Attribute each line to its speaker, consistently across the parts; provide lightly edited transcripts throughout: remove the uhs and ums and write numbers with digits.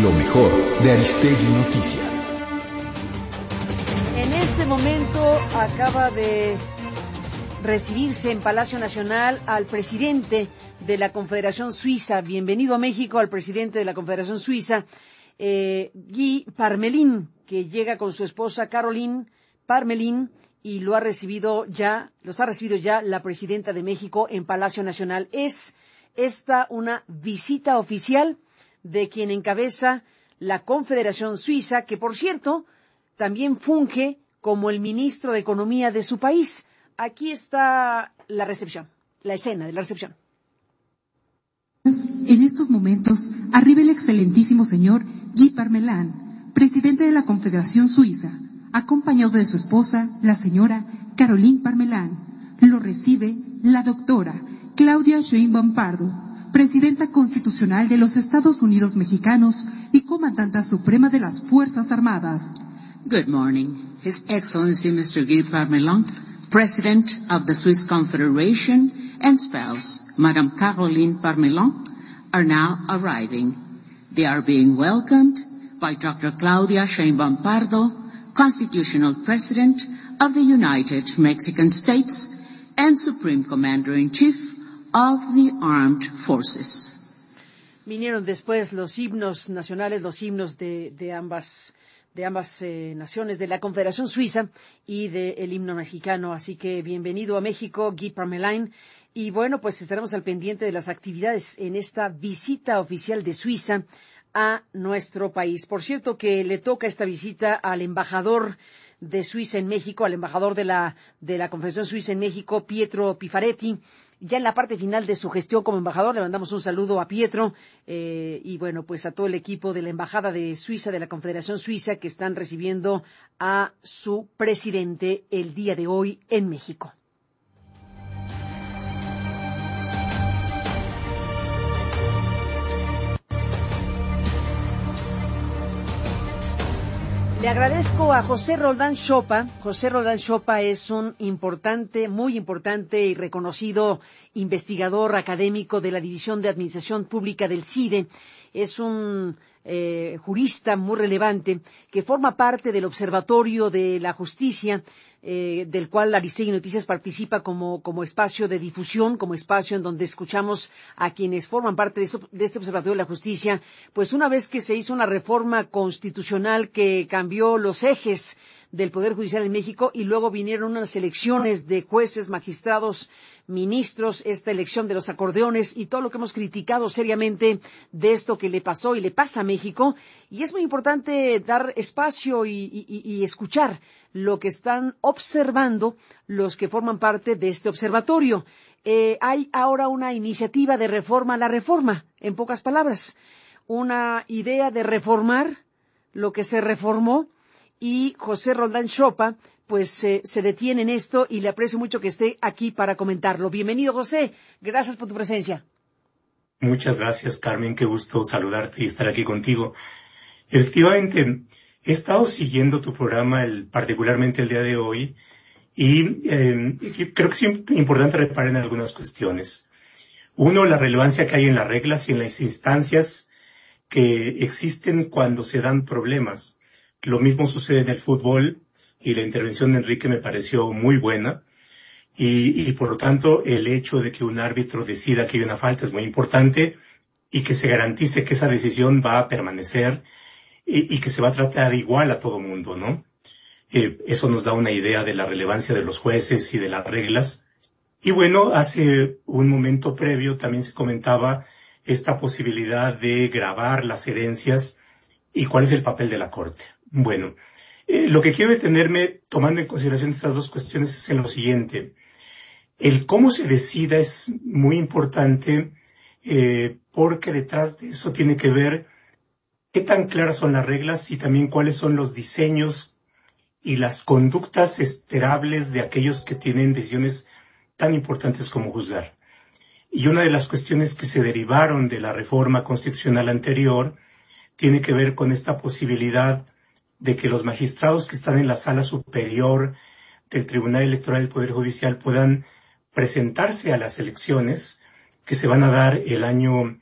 Speaker 1: Lo mejor de Aristegui Noticias.
Speaker 2: En este momento acaba de recibirse en Palacio Nacional al presidente de la Confederación Suiza. Bienvenido a México al presidente de la Confederación Suiza, Guy Parmelin, que llega con su esposa Caroline Parmelin, y los ha recibido ya la presidenta de México en Palacio Nacional. Es esta una visita oficial de quien encabeza la Confederación Suiza, que por cierto también funge como el ministro de Economía de su país. Aquí está la recepción, la escena de la recepción.
Speaker 3: En estos momentos arriba el excelentísimo señor Guy Parmelin, presidente de la Confederación Suiza, acompañado de su esposa, la señora Caroline Parmelin. Lo recibe la doctora Claudia Sheinbaum Pardo, presidenta constitucional de los Estados Unidos mexicanos y comandante suprema de las Fuerzas Armadas.
Speaker 4: Good morning. His Excellency Mr. Guy Parmelin, President of the Swiss Confederation, and spouse, Madame Caroline Parmelin, are now arriving. They are being welcomed by Dr. Claudia Sheinbaum Pardo, Constitutional President of the United Mexican States and Supreme Commander-in-Chief of the Armed Forces.
Speaker 2: Vinieron después los himnos nacionales, los himnos de ambas naciones, de la Confederación Suiza y del himno mexicano. Así que bienvenido a México, Guy Parmelin. Y bueno, pues estaremos al pendiente de las actividades en esta visita oficial de Suiza a nuestro país. Por cierto que le toca esta visita al embajador de Suiza en México, al embajador de la Confederación Suiza en México, Pietro Pifaretti. Ya en la parte final de su gestión como embajador, le mandamos un saludo a Pietro y bueno, pues a todo el equipo de la Embajada de Suiza, de la Confederación Suiza, que están recibiendo a su presidente el día de hoy en México. Le agradezco a José Roldán Chopa. José Roldán Chopa es un muy importante y reconocido investigador académico de la División de Administración Pública del CIDE. Es un jurista muy relevante que forma parte del Observatorio de la Justicia, del cual Aristegui Noticias participa como espacio de difusión, como espacio en donde escuchamos a quienes forman parte de este Observatorio de la Justicia. Pues una vez que se hizo una reforma constitucional que cambió los ejes del Poder Judicial en México y luego vinieron unas elecciones de jueces, magistrados, ministros, esta elección de los acordeones y todo lo que hemos criticado seriamente de esto que le pasó y le pasa a México. Y es muy importante dar espacio y escuchar lo que están observando los que forman parte de este observatorio. Hay ahora una iniciativa de reforma a la reforma, en pocas palabras. Una idea de reformar lo que se reformó. Y José Roldán Chopa, pues se detiene en esto y le aprecio mucho que esté aquí para comentarlo. Bienvenido, José. Gracias por tu presencia.
Speaker 5: Muchas gracias, Carmen. Qué gusto saludarte y estar aquí contigo. Efectivamente, he estado siguiendo tu programa, particularmente el día de hoy, y creo que es importante reparar en algunas cuestiones. Uno, la relevancia que hay en las reglas y en las instancias que existen cuando se dan problemas. Lo mismo sucede en el fútbol y la intervención de Enrique me pareció muy buena y por lo tanto el hecho de que un árbitro decida que hay una falta es muy importante y que se garantice que esa decisión va a permanecer y que se va a tratar igual a todo mundo, ¿no? Eso nos da una idea de la relevancia de los jueces y de las reglas. Y bueno, hace un momento previo también se comentaba esta posibilidad de grabar las herencias y cuál es el papel de la Corte. Bueno, lo que quiero detenerme tomando en consideración estas dos cuestiones es en lo siguiente. El cómo se decida es muy importante porque detrás de eso tiene que ver qué tan claras son las reglas y también cuáles son los diseños y las conductas esperables de aquellos que tienen decisiones tan importantes como juzgar. Y una de las cuestiones que se derivaron de la reforma constitucional anterior tiene que ver con esta posibilidad de que los magistrados que están en la sala superior del Tribunal Electoral del Poder Judicial puedan presentarse a las elecciones que se van a dar el año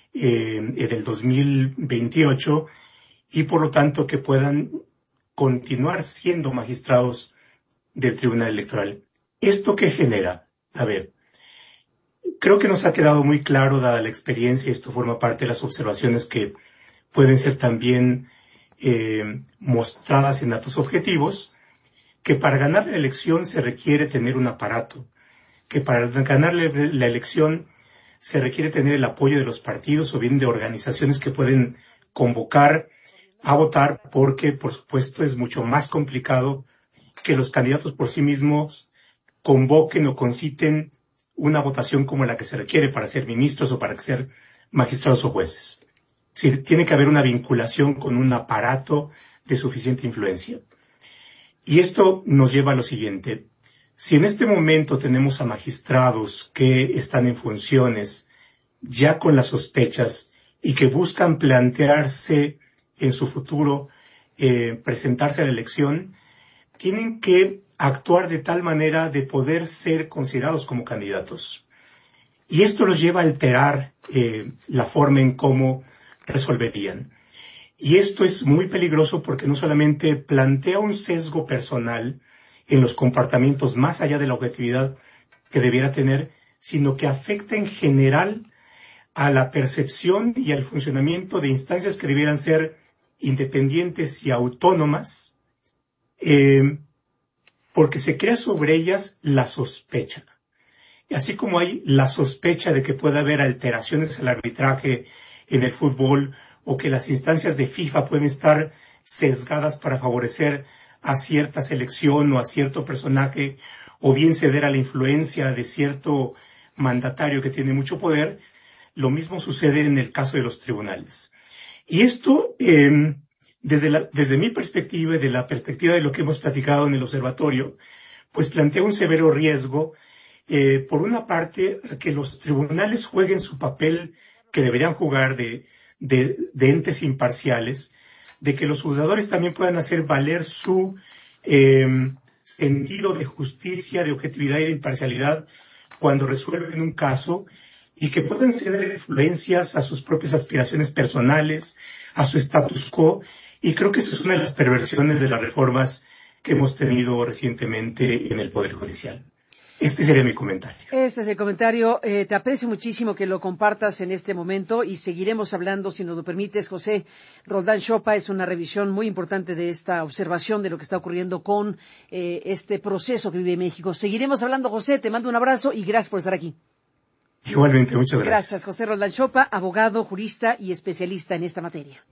Speaker 5: en el 2028 y por lo tanto que puedan continuar siendo magistrados del Tribunal Electoral. ¿Esto qué genera? A ver, creo que nos ha quedado muy claro, dada la experiencia, y esto forma parte de las observaciones que pueden ser también mostradas en datos objetivos, que para ganar la elección se requiere tener un aparato, que para ganar la elección se requiere tener el apoyo de los partidos o bien de organizaciones que pueden convocar a votar, porque por supuesto es mucho más complicado que los candidatos por sí mismos convoquen o conciten una votación como la que se requiere para ser ministros o para ser magistrados o jueces. Es decir, tiene que haber una vinculación con un aparato de suficiente influencia. Y esto nos lleva a lo siguiente. Si en este momento tenemos a magistrados que están en funciones ya con las sospechas y que buscan plantearse en su futuro presentarse a la elección, tienen que actuar de tal manera de poder ser considerados como candidatos. Y esto los lleva a alterar la forma en cómo resolverían. Y esto es muy peligroso porque no solamente plantea un sesgo personal en los comportamientos más allá de la objetividad que debiera tener, sino que afecta en general a la percepción y al funcionamiento de instancias que debieran ser independientes y autónomas, porque se crea sobre ellas la sospecha. Y así como hay la sospecha de que pueda haber alteraciones al arbitraje en el fútbol o que las instancias de FIFA pueden estar sesgadas para favorecer a cierta selección o a cierto personaje o bien ceder a la influencia de cierto mandatario que tiene mucho poder, lo mismo sucede en el caso de los tribunales. Y esto, desde mi perspectiva y de la perspectiva de lo que hemos platicado en el observatorio, pues plantea un severo riesgo, por una parte, a que los tribunales jueguen su papel que deberían jugar de entes imparciales, de que los juzgadores también puedan hacer valer su sentido de justicia, de objetividad y de imparcialidad cuando resuelven un caso, y que puedan ceder influencias a sus propias aspiraciones personales, a su status quo, y creo que esa es una de las perversiones de las reformas que hemos tenido recientemente en el Poder Judicial. Este sería mi comentario.
Speaker 2: Este es el comentario. Te aprecio muchísimo que lo compartas en este momento y seguiremos hablando, si nos lo permites, José Roldán Chopa. Es una revisión muy importante de esta observación de lo que está ocurriendo con este proceso que vive México. Seguiremos hablando, José. Te mando un abrazo y gracias por estar aquí.
Speaker 5: Igualmente, muchas gracias.
Speaker 2: Gracias, José Roldán Chopa, abogado, jurista y especialista en esta materia.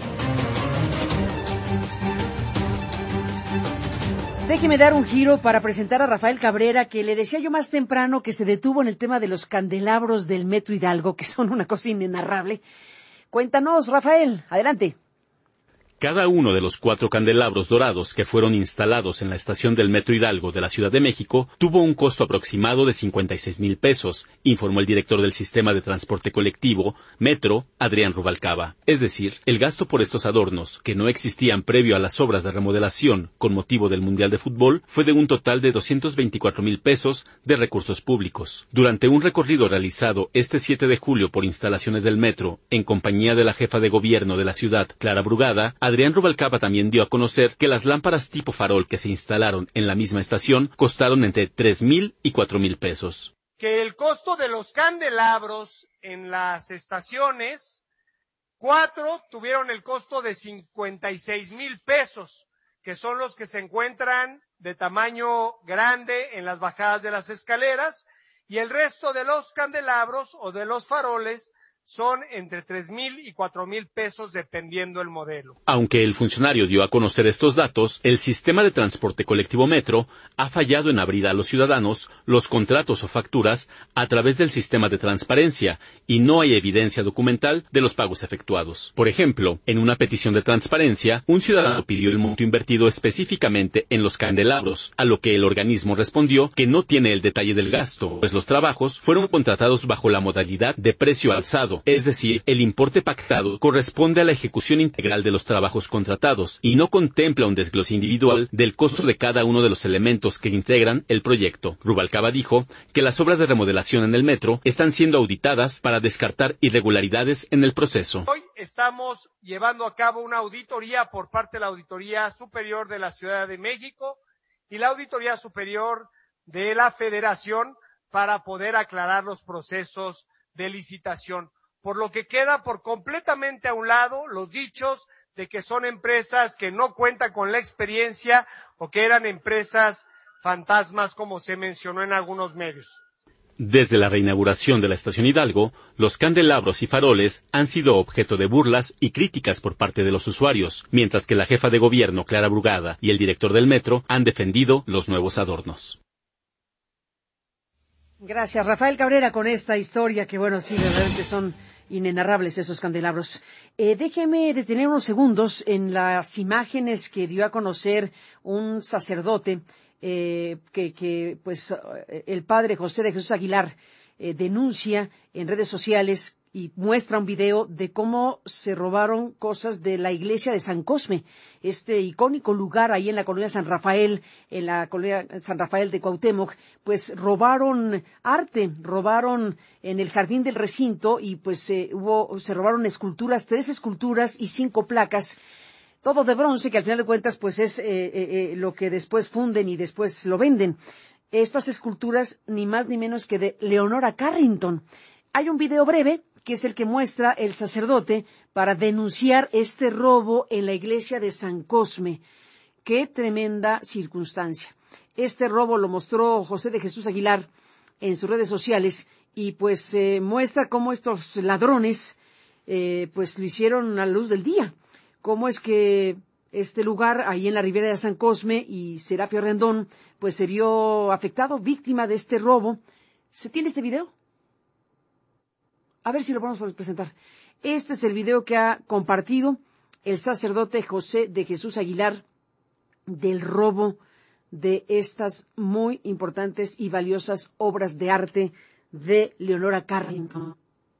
Speaker 2: Déjeme dar un giro para presentar a Rafael Cabrera, que le decía yo más temprano que se detuvo en el tema de los candelabros del Metro Hidalgo, que son una cosa inenarrable. Cuéntanos, Rafael, adelante.
Speaker 6: Cada uno de los 4 candelabros dorados que fueron instalados en la estación del Metro Hidalgo de la Ciudad de México tuvo un costo aproximado de 56,000 pesos, informó el director del sistema de transporte colectivo, Metro, Adrián Rubalcaba. Es decir, el gasto por estos adornos, que no existían previo a las obras de remodelación con motivo del Mundial de Fútbol, fue de un total de 224,000 pesos de recursos públicos. Durante un recorrido realizado este 7 de julio por instalaciones del Metro, en compañía de la jefa de gobierno de la ciudad, Clara Brugada, Adrián Rubalcaba también dio a conocer que las lámparas tipo farol que se instalaron en la misma estación costaron entre 3,000 y 4,000 pesos.
Speaker 7: Que el costo de los candelabros en las estaciones, 4 tuvieron el costo de 56,000 pesos, que son los que se encuentran de tamaño grande en las bajadas de las escaleras, y el resto de los candelabros o de los faroles son entre 3,000 y 4,000 pesos dependiendo el modelo.
Speaker 6: Aunque el funcionario dio a conocer estos datos, el sistema de transporte colectivo Metro ha fallado en abrir a los ciudadanos los contratos o facturas a través del sistema de transparencia y no hay evidencia documental de los pagos efectuados. Por ejemplo, en una petición de transparencia, un ciudadano pidió el monto invertido específicamente en los candelabros, a lo que el organismo respondió que no tiene el detalle del gasto, pues los trabajos fueron contratados bajo la modalidad de precio alzado, adelantado, es decir, el importe pactado corresponde a la ejecución integral de los trabajos contratados y no contempla un desglose individual del costo de cada uno de los elementos que integran el proyecto. Rubalcaba dijo que las obras de remodelación en el metro están siendo auditadas para descartar irregularidades en el proceso.
Speaker 7: Hoy estamos llevando a cabo una auditoría por parte de la Auditoría Superior de la Ciudad de México y la Auditoría Superior de la Federación para poder aclarar los procesos de licitación, por lo que queda por completamente a un lado los dichos de que son empresas que no cuentan con la experiencia o que eran empresas fantasmas, como se mencionó en algunos medios.
Speaker 6: Desde la reinauguración de la Estación Hidalgo, los candelabros y faroles han sido objeto de burlas y críticas por parte de los usuarios, mientras que la jefa de gobierno, Clara Brugada, y el director del metro han defendido los nuevos adornos.
Speaker 2: Gracias, Rafael Cabrera, con esta historia que, bueno, sí, realmente son inenarrables esos candelabros. Déjeme detener unos segundos en las imágenes que dio a conocer un sacerdote pues el padre José de Jesús Aguilar denuncia en redes sociales y muestra un video de cómo se robaron cosas de la iglesia de San Cosme, este icónico lugar ahí en la colonia San Rafael, en la colonia San Rafael de Cuauhtémoc. Pues robaron arte, robaron en el jardín del recinto y pues se robaron esculturas, 3 esculturas y 5 placas, todo de bronce, que al final de cuentas pues es lo que después funden y después lo venden. Estas esculturas ni más ni menos que de Leonora Carrington. Hay un video breve que es el que muestra el sacerdote para denunciar este robo en la iglesia de San Cosme. ¡Qué tremenda circunstancia! Este robo lo mostró José de Jesús Aguilar en sus redes sociales y pues muestra cómo estos ladrones pues lo hicieron a la luz del día. Cómo es que este lugar, ahí en la ribera de San Cosme y Serapio Rendón, pues se vio afectado, víctima de este robo. ¿Se tiene este video? A ver si lo podemos presentar. Este es el video que ha compartido el sacerdote José de Jesús Aguilar del robo de estas muy importantes y valiosas obras de arte de Leonora Carrington.